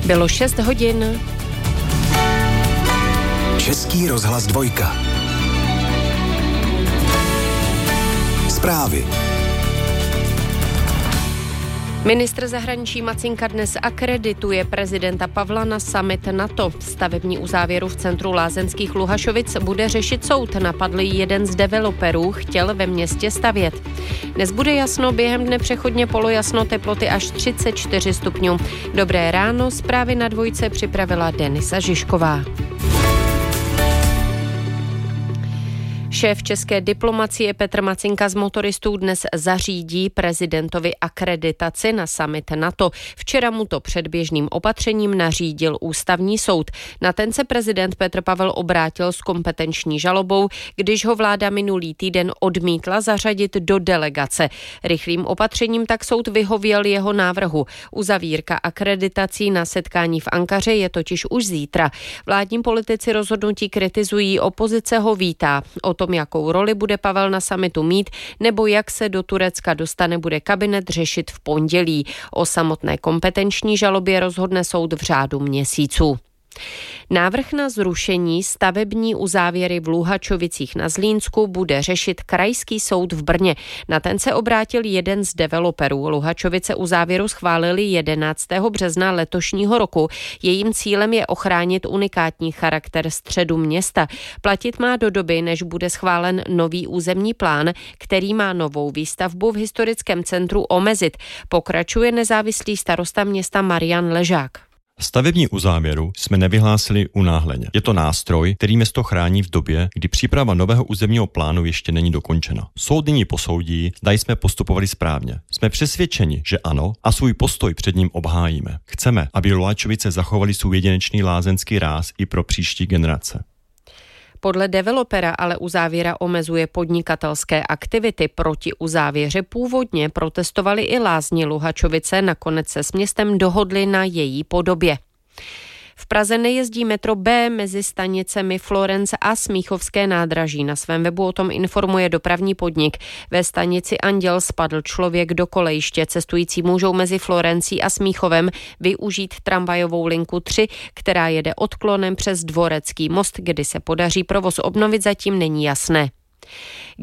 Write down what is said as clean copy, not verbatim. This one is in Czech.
Bylo 6 hodin. Český rozhlas 2. Zprávy. Ministr zahraničí Macinka dnes akredituje prezidenta Pavla na summit NATO. Stavební uzávěru v centru lázeňských Luhačovic bude řešit soud. Napadl jeden z developerů, chtěl ve městě stavět. Dnes bude jasno, během dne přechodně polojasno, teploty až 34 stupňů. Dobré ráno, zprávy na 2 připravila Denisa Žižková. Šéf české diplomacie Petr Macinka z motoristů dnes zařídí prezidentovi akreditaci na summit NATO. Včera mu to předběžným opatřením nařídil ústavní soud. Na ten se prezident Petr Pavel obrátil s kompetenční žalobou, když ho vláda minulý týden odmítla zařadit do delegace. Rychlým opatřením tak soud vyhověl jeho návrhu. Uzavírka akreditací na setkání v Ankaře je totiž už zítra. Vládní politici rozhodnutí kritizují, opozice ho vítá. O tom, jakou roli bude Pavel na summitu mít, nebo jak se do Turecka dostane, bude kabinet řešit v pondělí. O samotné kompetenční žalobě rozhodne soud v řádu měsíců. Návrh na zrušení stavební uzávěry v Luhačovicích na Zlínsku bude řešit Krajský soud v Brně. Na ten se obrátil jeden z developerů. Luhačovice uzávěru schválili 11. března letošního roku. Jejím cílem je ochránit unikátní charakter středu města. Platit má do doby, než bude schválen nový územní plán, který má novou výstavbu v historickém centru omezit. Pokračuje nezávislý starosta města Marian Ležák. Stavební uzávěru jsme nevyhlásili unáhleně. Je to nástroj, který město chrání v době, kdy příprava nového územního plánu ještě není dokončena. Soud nyní posoudí, zda jsme postupovali správně. Jsme přesvědčeni, že ano, a svůj postoj před ním obhájíme. Chceme, aby Luhačovice zachovali svůj jedinečný lázeňský ráz i pro příští generace. Podle developera ale uzávěra omezuje podnikatelské aktivity. Proti uzávěře původně protestovali i lázně Luhačovice, nakonec se s městem dohodli na její podobě. V Praze nejezdí metro B mezi stanicemi Florence a Smíchovské nádraží. Na svém webu o tom informuje dopravní podnik. Ve stanici Anděl spadl člověk do kolejiště. Cestující můžou mezi Florencí a Smíchovem využít tramvajovou linku 3, která jede odklonem přes Dvorecký most. Kdy se podaří provoz obnovit, zatím není jasné.